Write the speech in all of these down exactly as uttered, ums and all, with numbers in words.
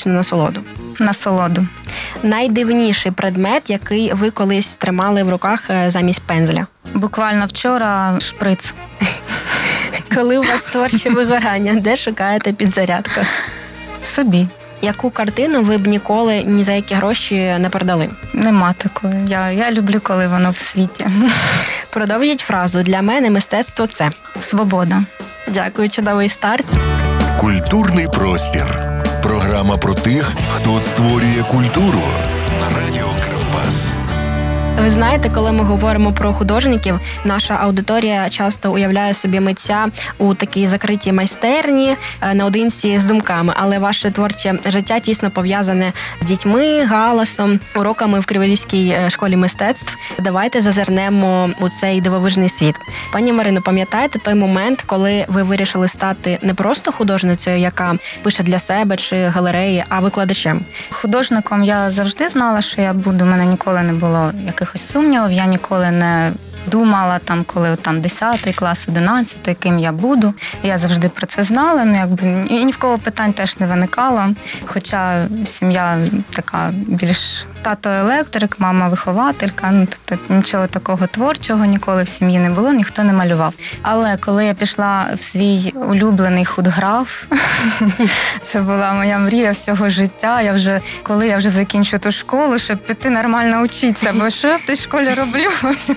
естетичну насолоду? Насолоду. Найдивніший предмет, який ви колись тримали в руках замість пензля? Буквально вчора шприц. Коли у вас творче вигорання, де шукаєте підзарядку? В собі. Яку картину ви б ніколи ні за які гроші не продали? Нема такої. Я, я люблю, коли воно в світі. Продовжіть фразу. Для мене мистецтво – це... Свобода. Дякую, чудовий старт. Культурний простір. Програма про тих, хто створює культуру. На радіо Кривбас. Ви знаєте, коли ми говоримо про художників, наша аудиторія часто уявляє собі митця у такій закритій майстерні, наодинці з думками. Але ваше творче життя тісно пов'язане з дітьми, галасом, уроками в Криворізькій школі мистецтв. Давайте зазирнемо у цей дивовижний світ. Пані Марино, пам'ятаєте той момент, коли ви вирішили стати не просто художницею, яка пише для себе чи галереї, а викладачем? Художником я завжди знала, що я буду. У мене ніколи не було якихось сумнівів, я ніколи не думала, там, коли там десятий клас, одинадцятий, ким я буду. Я завжди про це знала, ну якби і ні в кого питань теж не виникало. Хоча сім'я така більш тато електрик, мама вихователька, ну тобто нічого такого творчого ніколи в сім'ї не було, ніхто не малював. Але коли я пішла в свій улюблений худграф, це була моя мрія всього життя. Я вже, коли я вже закінчу ту школу, щоб піти нормально вчитися, бо що я в тій школі роблю?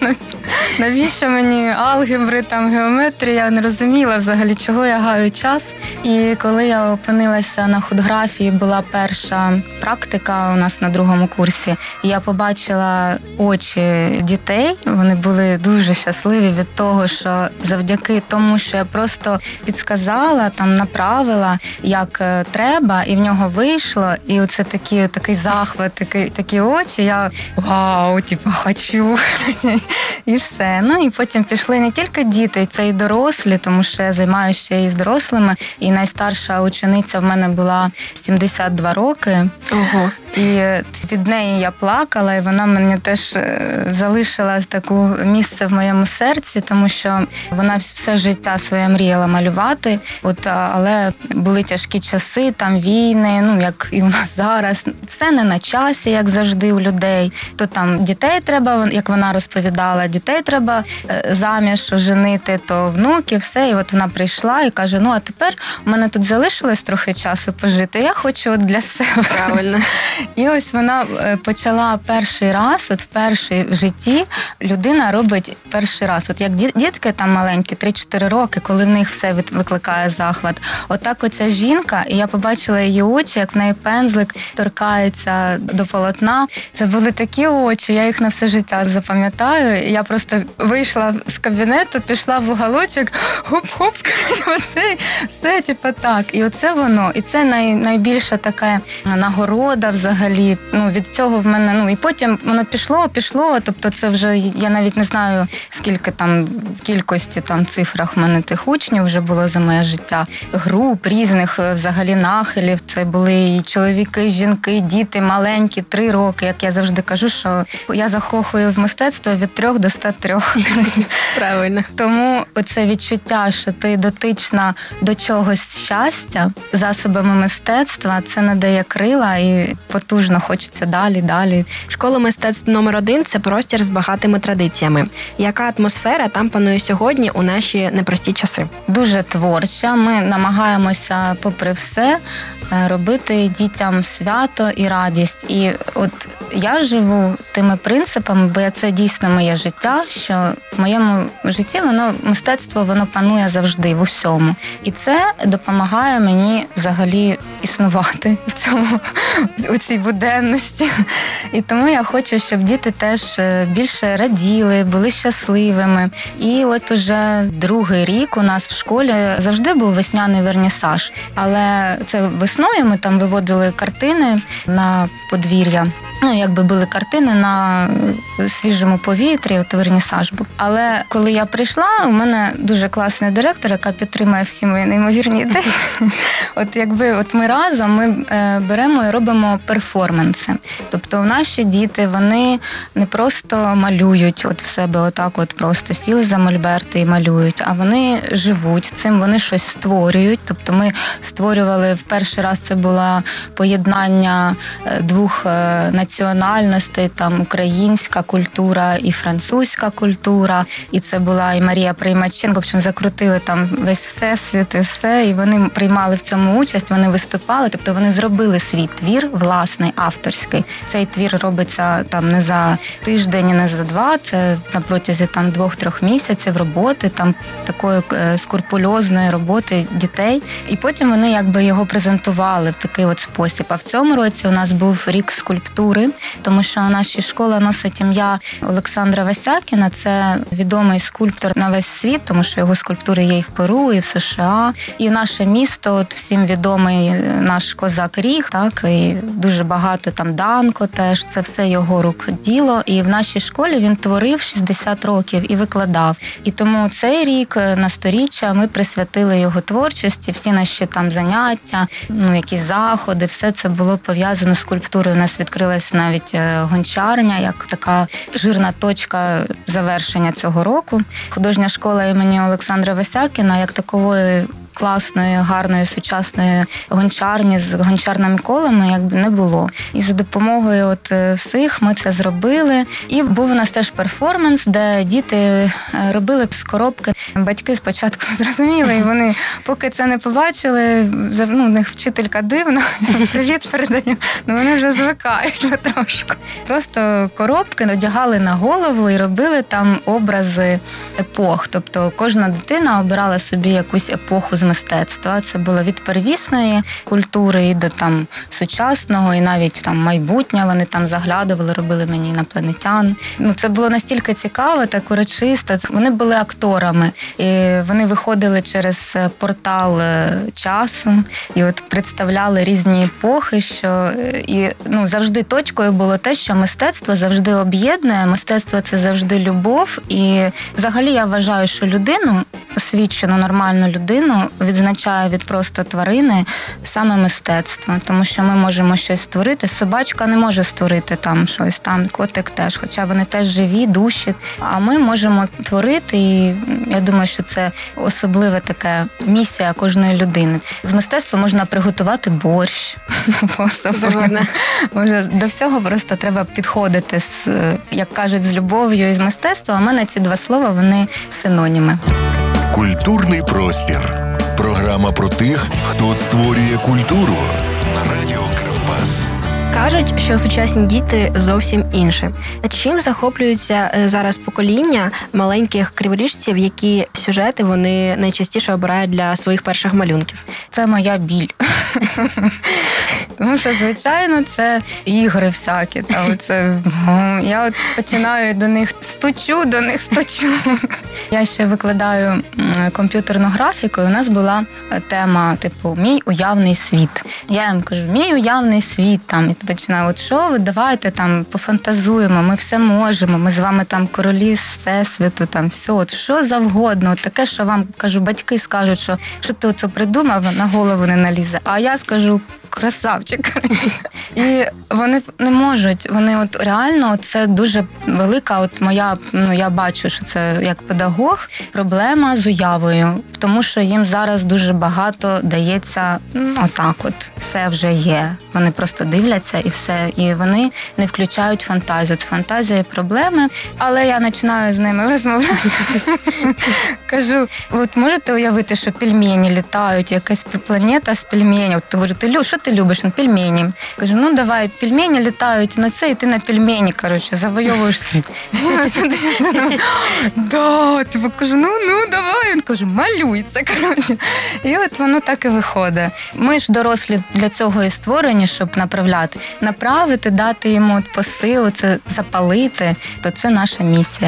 Навіщо мені алгебри, там, геометрія? Я не розуміла взагалі, чого я гаю час. І коли я опинилася на худграфії, була перша практика у нас на другому курсі, і я побачила очі дітей. Вони були дуже щасливі від того, що завдяки тому, що я просто підсказала, там, направила, як треба, і в нього вийшло. І оце такі, такий захват, такі, такі очі. Я вау, типу, хочу. І все. Ну і потім пішли не тільки діти, це і дорослі, тому що я займаюся ще і з дорослими. І найстарша учениця в мене була сімдесят два роки. Ого. І від неї я плакала, і вона мені теж залишила таке місце в моєму серці, тому що вона все життя своє мріяла малювати, от, але були тяжкі часи, там війни, ну як і у нас зараз. Все не на часі, як завжди у людей. То там дітей треба, як вона розповідала, дітей треба заміж женити, то внуки, все. І от вона прийшла і каже, ну а тепер у мене тут залишилось трохи часу пожити, я хочу от для себе. Правильно. І ось вона почала перший раз, от вперше в житті людина робить перший раз. От як дітки там маленькі, три-чотири роки, коли в них все викликає захват. Отак оця жінка, і я побачила її очі, як в неї пензлик торкається до полотна. Це були такі очі, я їх на все життя запам'ятаю. Я просто вийшла з кабінету, пішла в уголочок, хоп-хоп, оце, все, типу так. І оце воно, і це най, найбільша така нагорода взагалі. Ну, від цього в мене, ну, і потім воно пішло, пішло, тобто це вже, я навіть не знаю, скільки там в кількості, там, цифрах в мене тих учнів вже було за моє життя. Груп різних взагалі нахилів, це були і чоловіки, і жінки, діти маленькі, три роки, як я завжди кажу, що я закохую в мистецтво від трьох до ста трьох. Правильно. Тому оце відчуття, що ти дотична до чогось щастя засобами мистецтва, це надає крила і потужно хочеться далі, далі. Школа мистецтв номер один – це простір з багатими традиціями. Яка атмосфера там панує сьогодні у наші непрості часи? Дуже творча. Ми намагаємося, попри все, робити дітям свято і радість. І от я живу тими принципами, бо це дійсно моє життя, що в моєму житті воно, мистецтво, воно панує завжди, в усьому. І це допомагає мені взагалі існувати в цьому, у цій буденності. І тому я хочу, щоб діти теж більше раділи, були щасливими. І от уже другий рік у нас в школі завжди був весняний вернісаж. Але це весною ми там виводили картини на подвір'я. Ну, якби були картини на свіжому повітрі, от вернісаж був. Але коли я прийшла, у мене дуже класний директор, яка підтримує всі мої неймовірні ідеї. От якби от ми разом ми беремо і робимо перформанси. Тобто наші діти, вони не просто малюють от в себе отак от просто сіли за мольберти і малюють, а вони живуть цим, вони щось створюють. Тобто ми створювали, в перший раз це було поєднання двох національностей, там українська культура і французька культура, і це була і Марія Приймаченко, в общем, закрутили там весь всесвіт і все, і вони приймали в цьому участь, вони виступали, тобто вони зробили свій твір власний, авторський. Цей твір робиться там не за тиждень, не за два, це на протязі там двох-трьох місяців роботи, там такої скрупульозної роботи дітей, і потім вони якби його презентували в такий от спосіб. А в цьому році у нас був рік скульптури, тому що наша школа носить ім'я Олександра Васякіна, це відомий скульптор на весь світ, тому що його скульптури є і в Перу, і в США. І наше місто, от всім відомий наш козак Ріг, так, і дуже багато там Данко теж, це все його рук діло. І в нашій школі він творив шістдесят років і викладав. І тому цей рік на сторіччя ми присвятили його творчості, всі наші там заняття, ну, якісь заходи, все це було пов'язано з скульптурою. У нас відкрилась навіть гончарня, як така жирна точка завершення цього року. Художня школа імені Олександра Васякіна, як такової класної, гарної, сучасної гончарні з гончарними колами якби не було. І за допомогою от всіх ми це зробили. І був у нас теж перформанс, де діти робили з коробки. Батьки спочатку не зрозуміли, і вони поки це не побачили, ну, у них вчителька дивна, привіт передаю, ну вони вже звикають потрошку. Просто коробки одягали на голову і робили там образи епох. Тобто кожна дитина обирала собі якусь епоху з мистецтва. Це було від первісної культури і до там сучасного, і навіть там майбутнього. Вони там заглядували, робили мені інопланетян. Ну, це було настільки цікаво, так урочисто. Вони були акторами. І вони виходили через портал часу і от представляли різні епохи, що і ну завжди точкою було те, що мистецтво завжди об'єднує, мистецтво це завжди любов. І взагалі я вважаю, що людину, освічену, нормальну людину, відзначає від просто тварини саме мистецтво, тому що ми можемо щось створити. Собачка не може створити там щось, там котик теж, хоча вони теж живі, душі. А ми можемо творити, і я думаю, що це особлива така місія кожної людини. З мистецтва можна приготувати борщ. До всього просто треба підходити, з, як кажуть, з любов'ю і з мистецтвом. А в мене ці два слова, вони синоніми. Культурний простір. Програма про тих, хто створює культуру на радіо Кривбас. Кажуть, що сучасні діти зовсім інші. Чим захоплюються зараз покоління маленьких криворіжців, які сюжети вони найчастіше обирають для своїх перших малюнків? Це моя біль. Тому що, звичайно, це ігри всякі. Та оце, я от починаю до них, стучу до них, стучу. Я ще викладаю комп'ютерну графіку, і у нас була тема, типу, мій уявний світ. Я їм кажу, мій уявний світ, там, і починаю, от що ви, давайте там пофантазуємо, ми все можемо, ми з вами там королі всесвіту, там все, от що завгодно, от таке, що вам, кажу, батьки скажуть, що, що ти оце придумав, на голову не налізе. А я скажу, красавчик. І вони не можуть, вони от реально, це дуже велика, от моя, ну я бачу, що це як педагог, проблема з уявою, тому що їм зараз дуже багато дається, ну, отак от, все вже є. Вони просто дивляться і все, і вони не включають фантазію. З фантазією проблеми, але я починаю з ними розмовляти. Кажу, от можете уявити, що пельмені літають, якась планета з пельменів. Ти кажу, ти, що ти любиш? Пельмені. Кажу, ну давай, пельмені літають на це, і ти на пельмені, коротше, завойовуєш світ. Да, типу, кажу, ну, ну, давай. Він каже, малюй це, коротше. І от воно так і виходить. Ми ж дорослі для цього і створені, щоб направляти. Направити, дати йому посилу, це запалити, то це наша місія.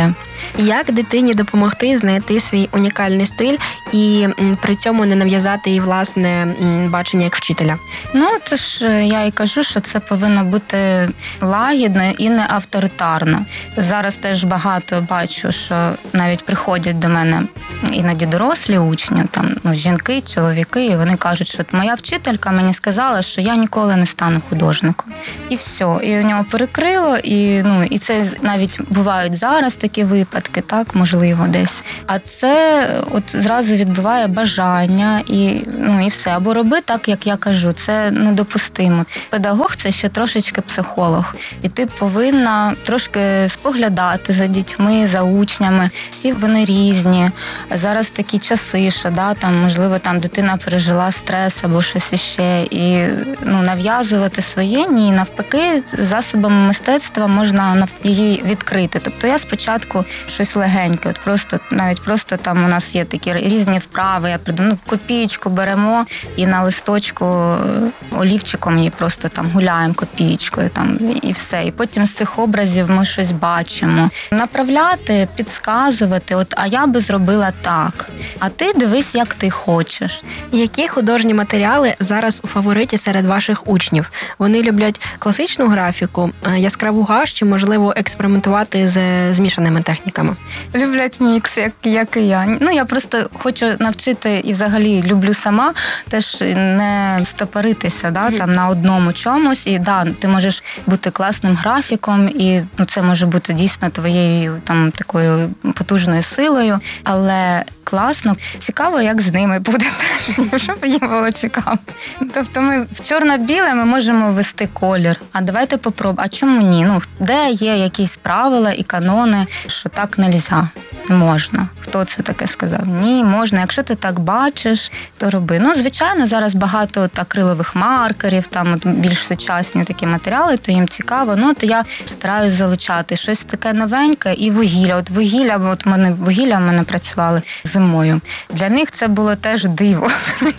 Як дитині допомогти знайти свій унікальний стиль і м, при цьому не нав'язати їй власне м, бачення як вчителя? Ну, це ж я і кажу, що це повинно бути лагідно і не авторитарно. Зараз теж багато бачу, що навіть приходять до мене іноді дорослі учні, там ну, жінки, чоловіки, і вони кажуть, що от моя вчителька мені сказала, що я ніколи не стану художником. І все. І у нього перекрило, і, ну, і це навіть бувають зараз такі випадки, так, можливо, десь. А це от зразу відбиває бажання і, ну, і все. Або роби так, як я кажу. Це недопустимо. Педагог – це ще трошечки психолог. І ти повинна трошки споглядати за дітьми, за учнями. Всі вони різні. Зараз такі часи, що, да, там, можливо, там дитина пережила стрес або щось іще. І, ну, нав'язувати своє, ні. Навпаки, засобами мистецтва можна її відкрити. Тобто я спочатку щось легеньке, от просто, навіть просто там у нас є такі різні вправи, я придумаю, ну, копієчку беремо і на листочку олівчиком її просто там гуляємо копієчкою там і все. І потім з цих образів ми щось бачимо. Направляти, підказувати, от, а я би зробила так. А ти дивись, як ти хочеш. Які художні матеріали зараз у фавориті серед ваших учнів? Вони люблять класичну графіку, яскраву гаш чи, можливо, експериментувати з змішаними техніками? Люблять мікс, як, як і я. Ну, я просто хочу навчити і взагалі люблю сама теж не стопоритися, да, там, на одному чомусь. І да, ти можеш бути класним графіком, і ну, це може бути дійсно твоєю там такою потужною силою, але класно. Цікаво, як з ними буде, щоб їм було цікаво. Тобто ми в чорно-біле ми можемо ввести колір. А давайте попробуємо. А чому ні? Ну, де є якісь правила і канони, що так не можна? Можна. Хто це таке сказав? Ні, можна. Якщо ти так бачиш, то роби. Ну, звичайно, зараз багато от акрилових маркерів, там от більш сучасні такі матеріали, то їм цікаво. Ну, то я стараюсь залучати щось таке новеньке і вугілля. От вугілля, от мене вугілля в мене працювали зимою. Для них це було теж диво.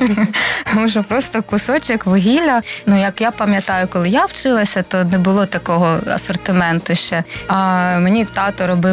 Тому що просто кусочок вугілля. Ну, як я пам'ятаю, коли я вчилася, то не було такого асортименту ще. А мені тато робив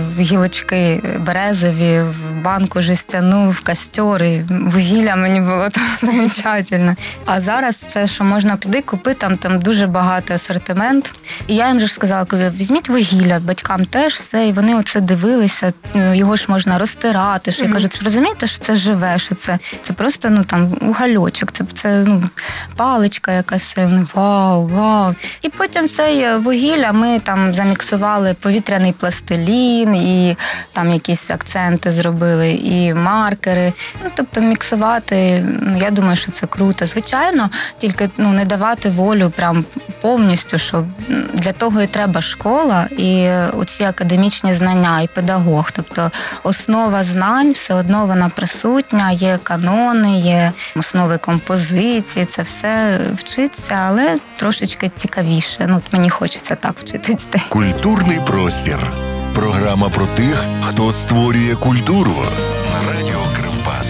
гілочки березові, в банку жестяну, в костьори. Вугілля мені було там замечательно. А зараз це, що можна піти купити, там, там дуже багатий асортимент. І я їм же сказала, візьміть вугілля, батькам теж все, і вони оце дивилися, його ж можна розтирати. Що я кажу, що розумієте, що це живе, що це, це просто, ну, там, угольочок, це, це ну, паличка якась, вони, вау, вау. І потім цей вугілля ми там заміксували повітряний пластилін, і там якісь акценти зробили, і маркери. Ну, тобто міксувати, ну, я думаю, що це круто. Звичайно, тільки ну, не давати волю прям повністю, що для того і треба школа, і оці академічні знання, і педагог. Тобто основа знань все одно вона присутня, є канони, є основи композиції, це все вчиться, але трошечки цікавіше. Ну, мені хочеться так вчити дітей. Культурний простір. Програма про тих, хто створює культуру на радіо Кривбас.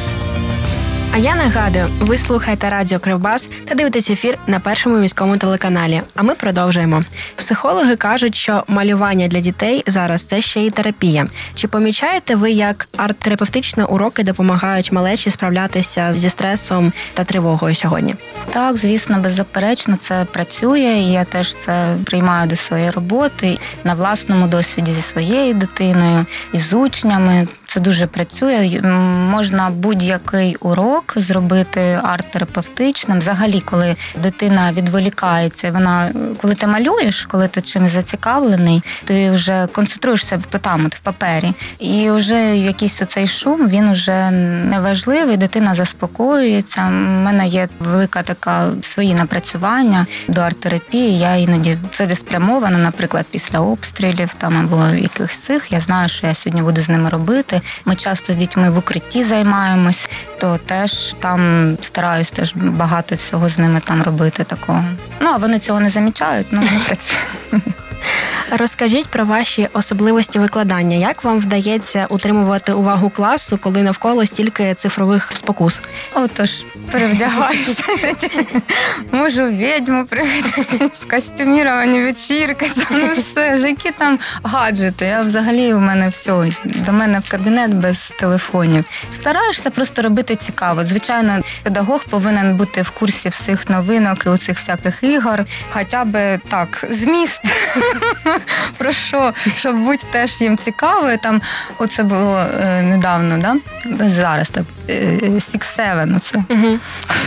А я нагадую, ви слухаєте радіо Кривбас та дивитесь ефір на першому міському телеканалі. А ми продовжуємо. Психологи кажуть, що малювання для дітей зараз це ще й терапія. Чи помічаєте ви, як арт-терапевтичні уроки допомагають малечі справлятися зі стресом та тривогою сьогодні? Так, звісно, беззаперечно це працює, і я теж це приймаю до своєї роботи на власному досвіді зі своєю дитиною, і з учнями. Це дуже працює. Можна будь-який урок зробити арт-терапевтичним. Взагалі, коли дитина відволікається, вона, коли ти малюєш, коли ти чимось зацікавлений, ти вже концентруєшся то там, от в папері. І вже якийсь оцей шум, він вже неважливий, дитина заспокоюється. У мене є велика така свої напрацювання до арт-терапії. Я іноді це спрямовано, наприклад, після обстрілів там або якихось цих. Я знаю, що я сьогодні буду з ними робити. Ми часто з дітьми в укритті займаємось, то теж там стараюсь теж багато всього з ними там робити такого. Ну, а вони цього не замічають, ну, не працює. Розкажіть про ваші особливості викладання. Як вам вдається утримувати увагу класу, коли навколо стільки цифрових спокус? Отож, перевдягаюся. Можу відьму привити, костюміровані вечірки, там, ну все ж, які там гаджети. Я взагалі у мене все, до мене в кабінет без телефонів. Стараєшся просто робити цікаво. Звичайно, педагог повинен бути в курсі всіх новинок і у цих всяких ігор. Хоча б так, зміст. Про що? Щоб бути теж їм цікавою. Там, оце було е, недавно, да? Зараз так, Six Seven оце. Угу.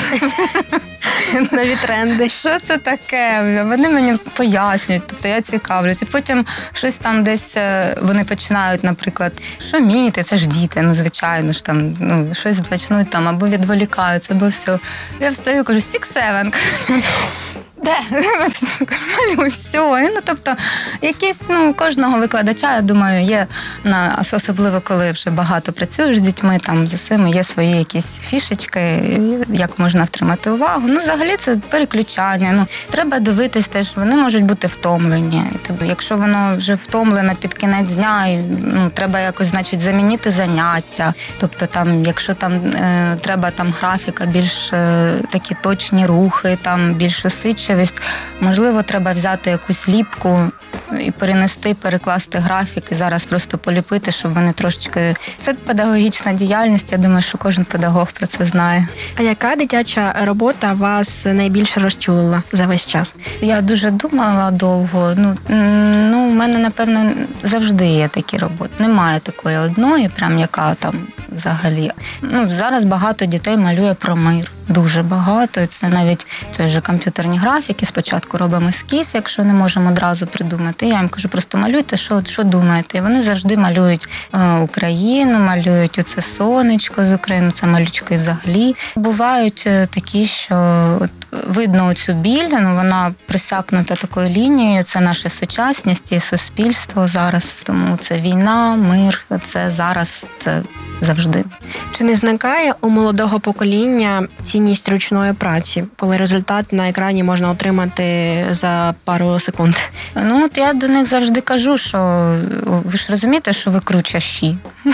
Нові тренди. Що це таке? Вони мені пояснюють, тобто я цікавлюсь. І потім щось там десь вони починають, наприклад, шуміти, це ж діти, ну, звичайно ж там, ну, щось почнуть там, або відволікаються, або все. Я встаю, кажу, Six Seven. Де? Малюй, все. Ну, тобто, якісь, ну, кожного викладача, я думаю, є, на, особливо коли вже багато працюєш з дітьми, там, з усіми, є свої якісь фішечки, як можна втримати увагу. Ну, взагалі, це переключання. Ну, треба дивитись теж, вони можуть бути втомлені. Тобто, якщо воно вже втомлене під кінець дня, і, ну, треба якось, значить, замінити заняття. Тобто, там, якщо там е, треба там графіка, більш е, такі точні рухи, там, більш усидчивість, можливо, треба взяти якусь ліпку і перенести, перекласти графік і зараз просто поліпити, щоб вони трошечки... Це педагогічна діяльність, я думаю, що кожен педагог про це знає. А яка дитяча робота вас найбільше розчулила за весь час? Я дуже думала довго. Ну, ну в мене, напевно, завжди є такі роботи. Немає такої одної, прям яка там взагалі. Ну, зараз багато дітей малює про мир. Дуже багато. Це навіть той же комп'ютерні графіки. Спочатку робимо ескіз, якщо не можемо одразу придумати. Я їм кажу, просто малюйте, що, що думаєте. І вони завжди малюють е, Україну, малюють оце сонечко з України, це малючки взагалі. Бувають е, такі, що от, видно оцю біль, ну, вона присякнута такою лінією, це наша сучасність і суспільство зараз. Тому це війна, мир, це зараз, це завжди. Чи не зникає у молодого покоління цінність ручної праці, коли результат на екрані можна отримати за пару секунд? Ну, от я до них завжди кажу, що ви ж розумієте, що ви кручащі.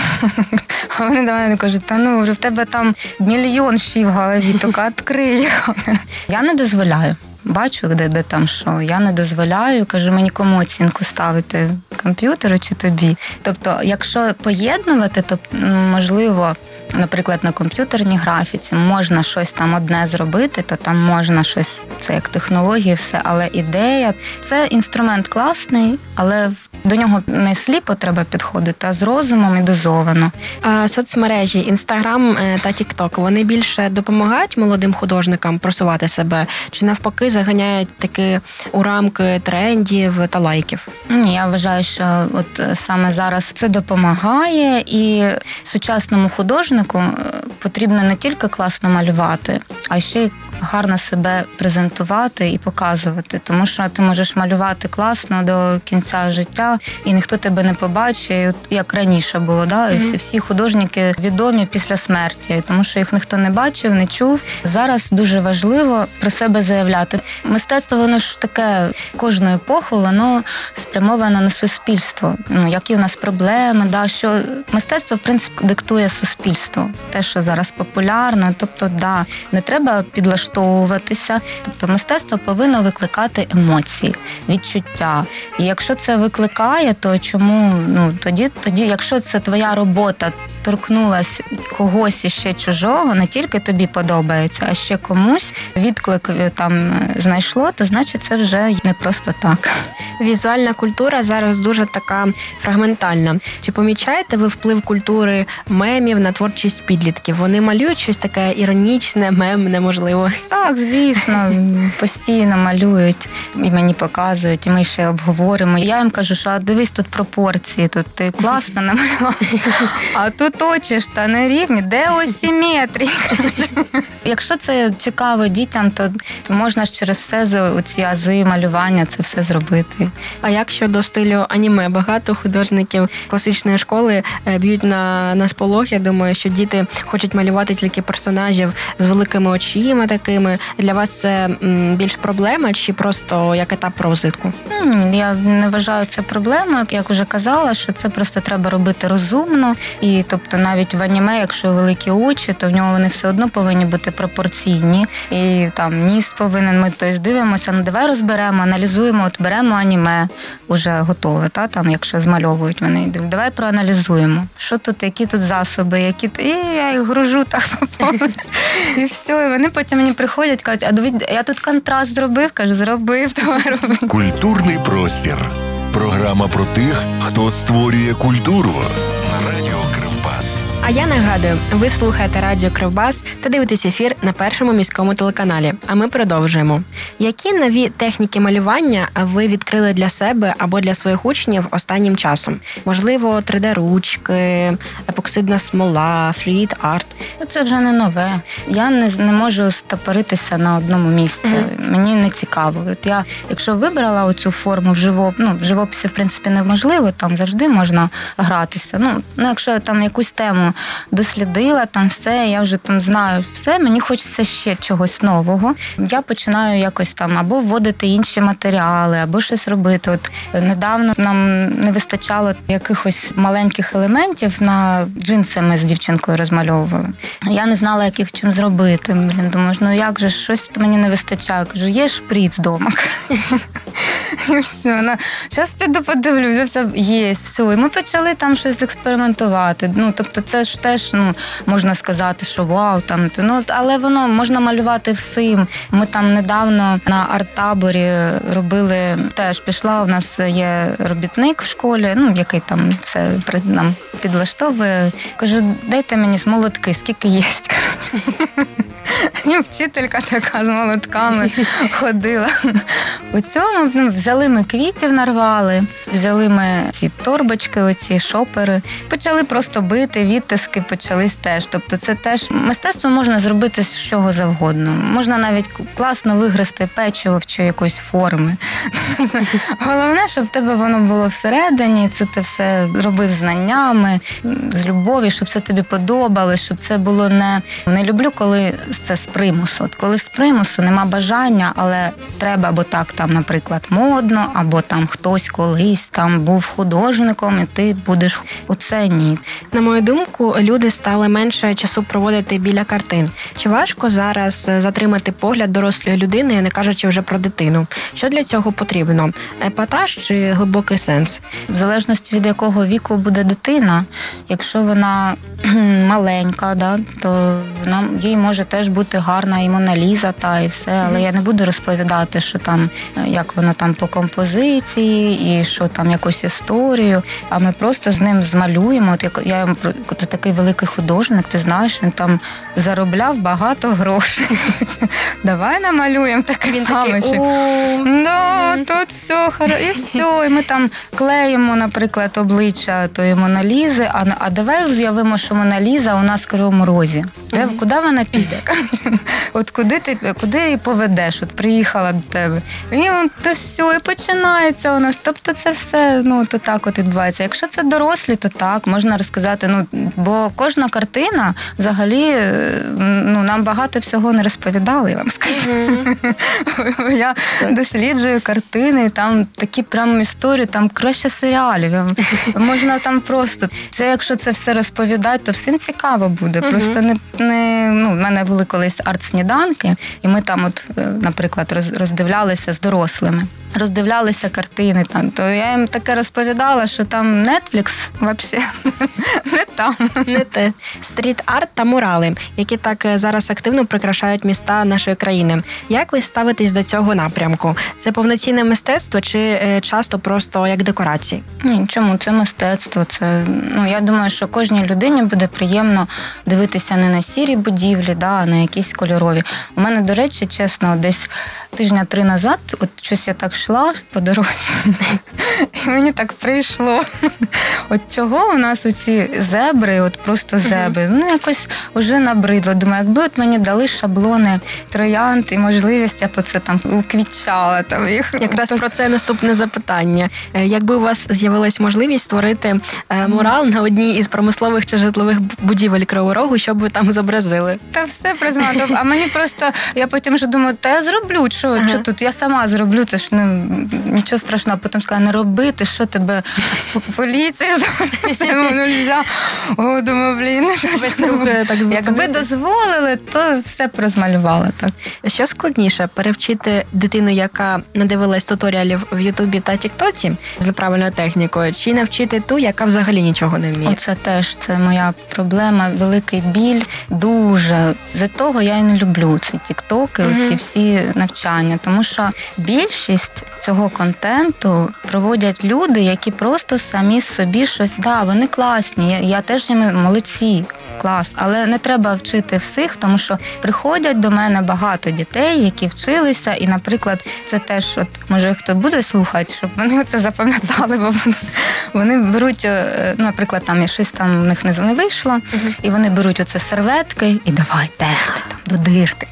А вони до мене кажуть, та ну, в тебе там мільйон щі в голові, тільки відкрий їх. Я не дозволяю. Бачу, де, де там що. Я не дозволяю, кажу, мені кому оцінку ставити, комп'ютеру чи тобі. Тобто, якщо поєднувати, то, можливо, наприклад, на комп'ютерній графіці можна щось там одне зробити, то там можна щось, це як технології, все, але ідея, це інструмент класний, але до нього не сліпо треба підходити, а з розумом і дозовано. А соцмережі, Інстаграм та Тік-Ток, вони більше допомагають молодим художникам просувати себе, чи навпаки заганяють таки у рамки трендів та лайків? Ні, я вважаю, що от саме зараз це допомагає, і сучасному художнику потрібно не тільки класно малювати, а ще й гарно себе презентувати і показувати. Тому що ти можеш малювати класно до кінця життя, і ніхто тебе не побачить, як раніше було, да? І всі, всі художники відомі після смерті, тому що їх ніхто не бачив, не чув. Зараз дуже важливо про себе заявляти. Мистецтво, воно ж таке, кожну епоху, воно спрямовано на суспільство. Ну, які у нас проблеми, да? Що мистецтво, в принципі, диктує суспільство. Те, що зараз популярно, тобто, да, не треба підлаштовуватися. Тобто, мистецтво повинно викликати емоції, відчуття. І якщо це викликає, то чому, ну, тоді, тоді, якщо це твоя робота торкнулась когось іще чужого, не тільки тобі подобається, а ще комусь відклик там знайшло, то значить це вже не просто так. Візуальна культура зараз дуже така фрагментальна. Чи помічаєте ви вплив культури мемів на творчість підлітків? Вони малюють щось таке іронічне, мемне, можливо? Так, звісно, постійно малюють і мені показують, і ми ще обговоримо. Я їм кажу, що дивись, тут пропорції, тут ти класно намалював, а тут очі ж та не рівні, де ось симетрія? Якщо це цікаво дітям, то можна ж через все за ці ази малювання це все зробити. А як щодо стилю аніме? Багато художників класичної школи б'ють на, на сполох. Я думаю, що діти хочуть малювати тільки персонажів з великими очима такими. Для вас це м, більш проблема чи просто просто як етап розвитку? Ні, я не вважаю це проблемою. Як вже казала, що це просто треба робити розумно. І тобто навіть в аніме, якщо великі очі, то в нього вони все одно повинні бути пропорційні. І там ніс повинен, ми тобто дивимося, ну давай розберемо, аналізуємо, от беремо аніме, вже готове, та там, якщо змальовують вони, давай проаналізуємо, що тут, які тут засоби, які і я їх гружу так по повній. І все, і вони потім мені приходять, кажуть, а дивіться, я тут контраст зробив, кажу, зробив, давай роби. Культурний простір. Програма про тих, хто створює культуру. На радіо Кривбас. А я нагадую, ви слухаєте Радіо Кривбас та дивитесь ефір на Першому міському телеканалі. А ми продовжуємо. Які нові техніки малювання ви відкрили для себе або для своїх учнів останнім часом? Можливо, три де-ручки, епоксидна смола, фріт-арт? Це вже не нове. Я не, не можу стопоритися на одному місці. Mm-hmm. Мені не цікаво. От я, якщо вибрала оцю форму в живоп... ну, в живописі, в принципі, неможливо, там завжди можна гратися. Ну, ну якщо я там якусь тему дослідила, там все, я вже там знаю все, мені хочеться ще чогось нового. Я починаю якось там або вводити інші матеріали, або щось робити. От недавно нам не вистачало якихось маленьких елементів, на джинси ми з дівчинкою розмальовували. Я не знала, як їх чим зробити. Блін, думаю, ну як же, щось мені не вистачає. Кажу, є шприц вдома. І все, вона, зараз піду подивлюся, все, є, все. І ми почали там щось експериментувати. Ну, тобто це ж теж, ну, можна сказати, що вау, там, ну, але воно можна малювати всім. Ми там недавно на арт-таборі робили, теж пішла, у нас є робітник в школі, ну, який там все нам підлаштовує. Кажу, дайте мені молотки, скільки є. І вчителька така з молотками ходила. У цьому ну, взяли ми квітів, нарвали, взяли ми ці торбочки, оці шопери, почали просто бити, відтиски почались теж. Тобто це теж мистецтво можна зробити з чого завгодно. Можна навіть класно вигризти печиво чи якоїсь форми. Головне, щоб в тебе воно було всередині, це ти все робив знаннями, з любов'ю, щоб це тобі подобалось, щоб це було не... Не люблю, коли це з примусу. От коли з примусу нема бажання, але треба, або так там, наприклад, модно, або там хтось колись там був художником, і ти будеш... Оце ні. На мою думку, люди стали менше часу проводити біля картин. Чи важко зараз затримати погляд дорослої людини, не кажучи вже про дитину? Що для цього потрібно? Епатаж чи глибокий сенс? В залежності від якого віку буде дитина, якщо вона маленька, да, то вона, їй може теж бути гарна і Мона Ліза, та і все, але я не буду розповідати, що там, як воно там по композиції, і що там якусь історію, а ми просто з ним змалюємо. От як я от такий великий художник, ти знаєш, він там заробляв багато грошей. Давай намалюємо таке він саме. Такий, да, тут все хорошо, і все, і ми там клеїмо, наприклад, обличчя тої Мона Лізи, а, а давай уявимо, що Мона Ліза у нас в Кривому Розі. Де, mm-hmm. Куди вона піде? От куди ти куди її поведеш? От приїхала до тебе. І от то все, і починається у нас. Тобто це все, ну, то так от відбувається. Якщо це дорослі, то так, можна розказати. Ну, бо кожна картина, взагалі, ну, нам багато всього не розповідали, я вам скажу. Mm-hmm. Я досліджую картини, там такі прям історії, там краще серіалів. Можна там просто, це якщо це все розповідати, то всім цікаво буде. Mm-hmm. Просто не, не, ну, в мене були колись арт-сніданки, і ми там, от, наприклад, роздивлялися з дорослими. Роздивлялися картини там, то я їм таке розповідала, що там Netflix взагалі не там. Не те. Стріт-арт та мурали, які так зараз активно прикрашають міста нашої країни. Як ви ставитесь до цього напрямку? Це повноцінне мистецтво чи часто просто як декорації? Ні, чому? Це мистецтво. Це, ну, я думаю, що кожній людині буде приємно дивитися не на сірі будівлі, да, а на якісь кольорові. У мене, до речі, чесно, десь тижня три назад, от щось я так йшла по дорозі, і мені так прийшло. От чого у нас оці зебри, от просто зебри, ну якось вже набридло. Думаю, якби от мені дали шаблони троянд і можливість, я б оце там уквітчала там їх. Якраз про це наступне запитання. Е, Якби у вас з'явилась можливість створити е, мурал на одній із промислових чи житлових будівель Кривого Рогу, що б ви там зобразили? Та все признато. А мені просто, я потім вже думаю, та я зроблю, що, Ага. що тут, я сама зроблю, це ж ну, нічого страшного. Потім сказала, не роби, ти що, тебе в поліції забрати, це нельзя. О, думаю, блін. Весь рух, е, так Якби зупинити. дозволили, то все б розмалювала так. Що складніше, перевчити дитину, яка надивилась туторіалів в Ютубі та Тіктоці з неправильною технікою, чи навчити ту, яка взагалі нічого не вміє? Оце теж це моя проблема, великий біль. Дуже. За того я і не люблю ці тіктоки, Мгм. ці всі навчання, тому що більшість цього контенту проводять люди, які просто самі собі щось, да, вони класні, я, я теж їм молодці. Клас, але не треба вчити всіх, тому що приходять до мене багато дітей, які вчилися, і, наприклад, це теж, от може хто буде слухати, щоб вони це запам'ятали, бо вони, вони беруть, е, ну, наприклад, там щось там в них не не вийшло, Мгм. і вони беруть оце серветки і давай терти там до дирки.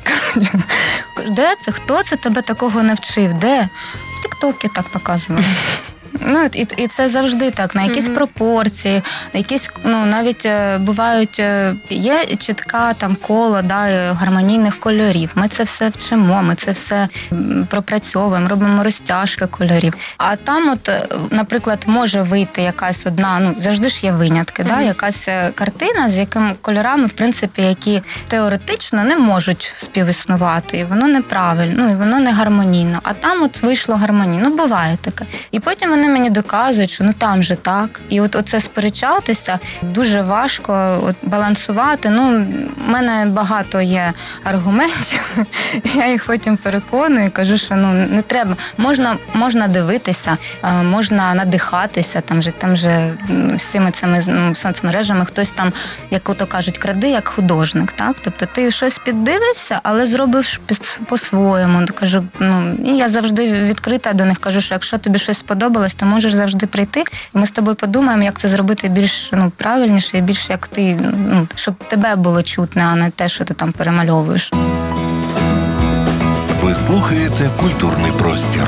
Де це? Хто це тебе такого навчив? Де? В Тіктокі так показували. Ну, і, і це завжди так, на якісь Мгм. пропорції, на якісь, ну, навіть е, бувають, е, є чітка там коло, да, е, гармонійних кольорів. Ми це все вчимо, ми це все м, пропрацьовуємо, робимо розтяжки кольорів. А там, от, е, наприклад, може вийти якась одна, ну, завжди ж є винятки, да, Мгм. якась е, картина, з якими кольорами, в принципі, які теоретично не можуть співіснувати, і воно неправильно, ну, і воно не гармонійно. А там от вийшло гармонійно. Ну, буває таке. І потім вони мені доказують, що ну там же так. І от оце сперечатися дуже важко, от балансувати. Ну, в мене багато є аргументів. Я їх потім переконую, кажу, що ну не треба. Можна, можна дивитися, е, можна надихатися. Там же там же м, всіми цими ну, соцмережами хтось там, як ото кажуть, кради як художник. Так, тобто ти щось піддивився, але зробив під- по-своєму. Кажу, ну і я завжди відкрита до них. Кажу, що якщо тобі щось сподобалось, то можеш завжди прийти, і ми з тобою подумаємо, як це зробити більш ну, правильніше і більш як ти, ну, щоб тебе було чутно, а не те, що ти там перемальовуєш. Ви слухаєте «Культурний простір».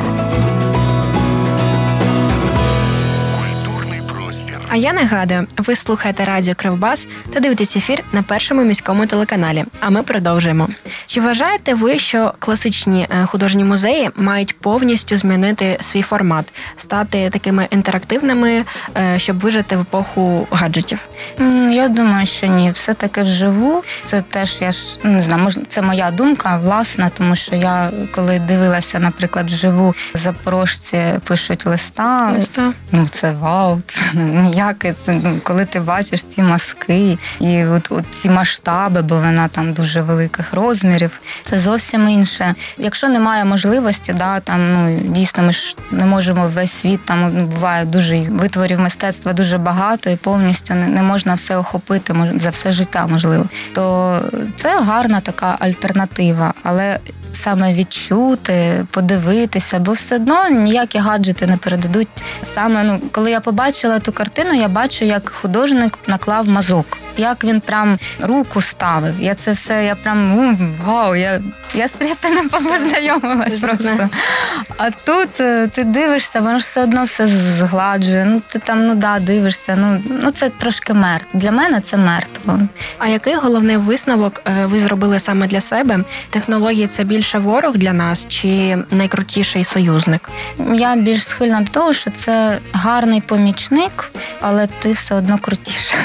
Культурний простір. А я нагадую, ви слухаєте радіо Кривбас та дивитесь ефір на першому міському телеканалі. А ми продовжуємо. Чи вважаєте ви, що класичні е, художні музеї мають повністю змінити свій формат, стати такими інтерактивними, е, щоб вижити в епоху гаджетів? М, Я думаю, що ні. Все-таки вживу. Це теж, я ж не знаю, може, це моя думка власна, тому що я, коли дивилася, наприклад, вживу, запорожці пишуть листа, Листа. ну це вау, це ну, ніяке. Це ну, коли ти бачиш ці мазки і от, от ці масштаби, бо вона там дуже великих розмірів, це зовсім інше. Якщо немає можливості, да, там ну дійсно ми ж не можемо весь світ, там ну, буває дуже витворів мистецтва дуже багато і повністю не, не можна все охопити мож- за все життя, можливо. То це гарна така альтернатива, але саме відчути, подивитися, бо все одно ніякі гаджети не передадуть. Саме, ну, коли я побачила ту картину, я бачу, як художник наклав мазок. Як він прям руку ставив. Я це все, я прям, ну, вау, я, я з Репіним познайомилась просто. А тут е, ти дивишся, воно ж все одно все згладжує. Ну, ти там, ну да, дивишся, ну, ну це трошки мертво. Для мене це мертво. А який головний висновок е, ви зробили саме для себе? Технології – це більше ворог для нас чи найкрутіший союзник? Я більш схильна до того, що це гарний помічник, але ти все одно крутіше.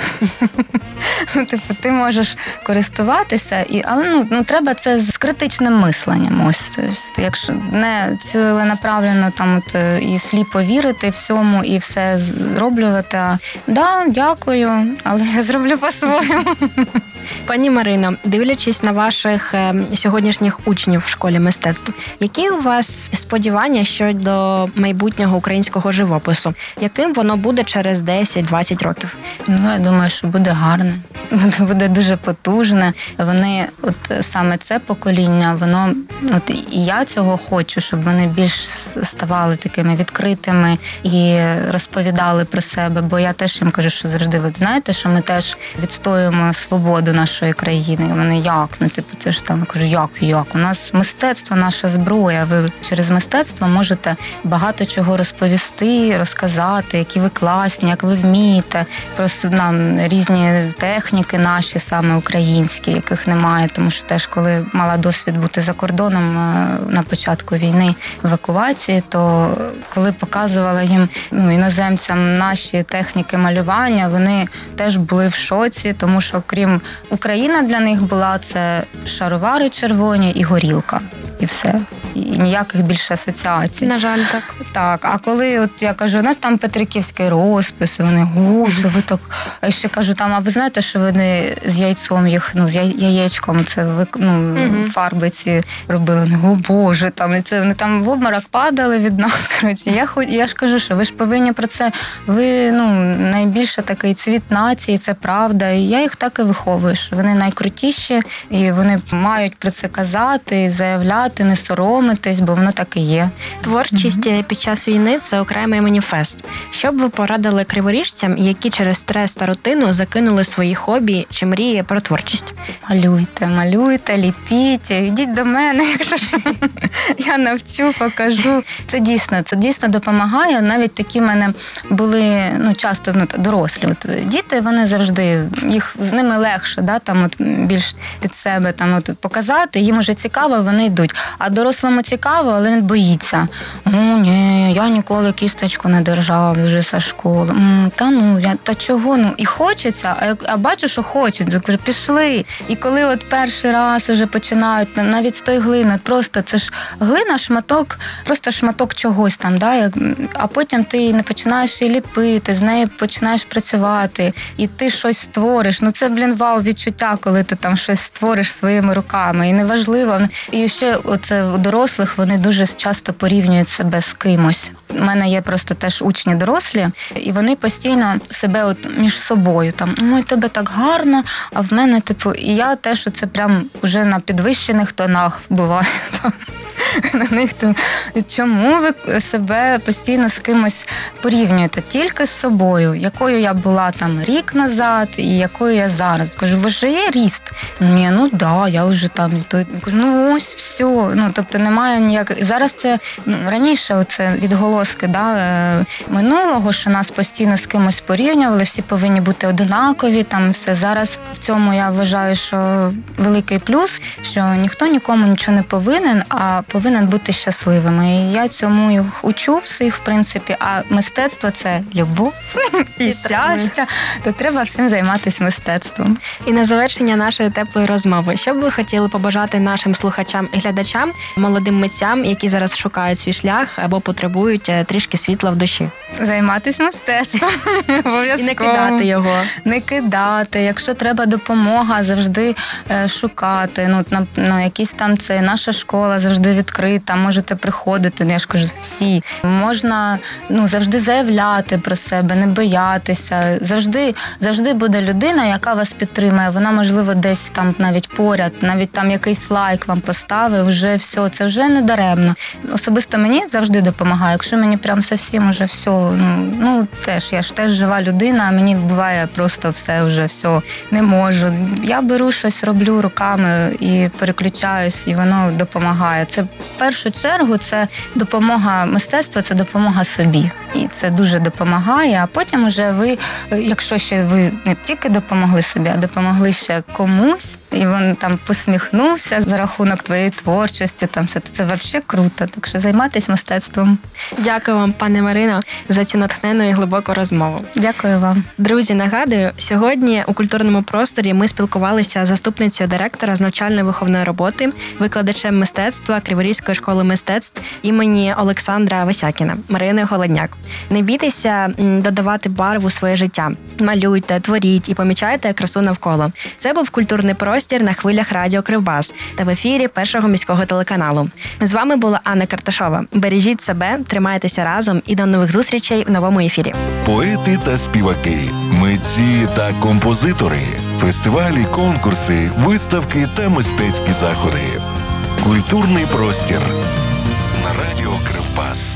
Ну, типу, ти можеш користуватися, і, але ну, ну, треба це з критичним мисленням. Ось, тобто, якщо не ціленаправлено там, от, і сліпо вірити всьому, і все зроблювати. А, да, дякую, але я зроблю по-своєму. Пані Марино, дивлячись на ваших е, сьогоднішніх учнів в школі мистецтв, які у вас сподівання щодо майбутнього українського живопису? Яким воно буде через десять-двадцять років? Ну, я думаю, що буде гарне. Буде, буде дуже потужне. Вони, от саме це покоління, воно, от і я цього хочу, щоб вони більш ставали ставали такими відкритими і розповідали про себе. Бо я теж їм кажу, що завжди, ви знаєте, що ми теж відстоюємо свободу нашої країни. І вони, як? Ну, типу, це ж там, я кажу, як, як? У нас мистецтво, наша зброя. Ви через мистецтво можете багато чого розповісти, розказати, які ви класні, як ви вмієте. Просто нам різні техніки наші, саме українські, яких немає. Тому що теж, коли мала досвід бути за кордоном на початку війни, евакуації, то коли показувала їм, ну, іноземцям наші техніки малювання, вони теж були в шоці, тому що крім Україна для них була це шаровари червоні і горілка. І все. І ніяких більше асоціацій. На жаль, так. Так, а коли от я кажу, у нас там петриківський розпис, вони, о, це ви так... А ще кажу, там, а ви знаєте, що вони з яйцом їх, ну, з яєчком, це ви, ну, uh-huh. фарби ці робили, вони, о Боже, там, і це, вони там в обморок падали від нас, коротше. Я, я ж кажу, що ви ж повинні про це, ви, ну, найбільше такий цвіт нації, це правда, і я їх так і виховую, що вони найкрутіші, і вони мають про це казати, заявляти, не соромитись, бо воно так і є. Творчість mm-hmm. під час війни – це окремий маніфест. Що б ви порадили криворіжцям, які через стрес та рутину закинули свої хобі чи мрії про творчість? Малюйте, малюйте, ліпіть, йдіть до мене, якщо я навчу, покажу. Це дійсно, це дійсно допомагає. Навіть такі в мене були, ну, часто, ну, дорослі. От, діти, вони завжди, їх з ними легше, да, там, от, більш під себе там, от, показати, їм уже цікаво, вони йдуть. А дорослому цікаво, але він боїться. О, ні, я ніколи кісточку не держав вже зі школи. М, та ну, я, та чого? Ну, і хочеться, а, а бачу, що хочуть. Я кажу, пішли. І коли от перший раз вже починають, навіть з тої глини, просто це ж глина, шматок, просто шматок чогось там, да, як, а потім ти не починаєш її ліпити, з нею починаєш працювати, і ти щось створиш. Ну, це, блін, вау, відчуття, коли ти там щось створиш своїми руками. І неважливо. І ще оце у дорослих вони дуже часто порівнюють себе з кимось. У мене є просто теж учні дорослі, і вони постійно себе от між собою там, ой, тебе так гарно, а в мене, типу, і я теж оце прям вже на підвищених тонах буває. На них там, чому ви себе постійно з кимось порівнюєте? Тільки з собою, якою я була там рік назад і якою я зараз. Кажу, ви ж є ріст? Ні, ну да, я вже там. Кажу, ну ось все. Ну, тобто немає ніяких. Зараз це, ну, раніше оце відголоски, да, минулого, що нас постійно з кимось порівнювали, всі повинні бути одинакові, там все. Зараз в цьому я вважаю, що великий плюс, що ніхто нікому нічого не повинен, а повинен бути щасливим. І я цьому їх учу всіх, в принципі, а мистецтво – це любов і щастя, то треба всім займатися мистецтвом. І на завершення нашої теплої розмови, що б ви хотіли побажати нашим слухачам і глядачам, молодим митцям, які зараз шукають свій шлях або потребують трішки світла в душі? Займатися мистецтвом. Обов'язково. І не кидати його. Не кидати. Якщо треба допомога, завжди шукати. Ну, на, ну, якісь там це наша школа завжди відкрита, можете приходити, я ж кажу, всі. Можна, ну, завжди заявляти про себе, не боятися. Завжди, завжди буде людина, яка вас підтримує. Вона, можливо, десь там навіть поряд, навіть там якийсь лайк вам поставив, вже все, це вже не даремно. Особисто мені завжди допомагає. Якщо мені прям зовсім вже все, ну, ну теж, я ж теж жива людина, а мені буває просто все вже, все, не можу. Я беру щось, роблю руками і переключаюсь, і воно допомагає. Це в першу чергу це допомога мистецтва, це допомога собі. І це дуже допомагає, а потім вже ви, якщо ще ви не тільки допомогли собі, а допомогли ще комусь, і він там посміхнувся за рахунок твоєї творчості, там все, то це взагалі круто. Так що займайтесь мистецтвом. Дякую вам, пане Марино, за цю натхненну і глибоку розмову. Дякую вам. Друзі, нагадую, сьогодні у культурному просторі ми спілкувалися з заступницею директора з навчально-виховної роботи, викладачем мистецтва Криворізької школи мистецтв імені Олександра Васякіна, Мариною Голодняк. Не бійтеся додавати барв у своє життя. Малюйте, творіть і помічайте красу навколо. Це був культурний простір на хвилях радіо Кривбас та в ефірі Першого міського телеканалу. З вами була Анна Карташова. Бережіть себе, тримайтеся разом і до нових зустрічей в новому ефірі. Поети та співаки, митці та композитори, фестивалі, конкурси, виставки та мистецькі заходи. Культурний простір на радіо Кривбас.